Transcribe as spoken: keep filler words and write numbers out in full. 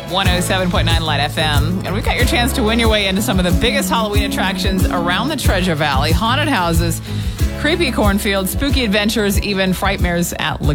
one oh seven point nine Light F M. And we've got your chance to win your way into some of the biggest Halloween attractions around the Treasure Valley. Haunted houses, creepy cornfields, spooky adventures, even frightmares at Lagoon.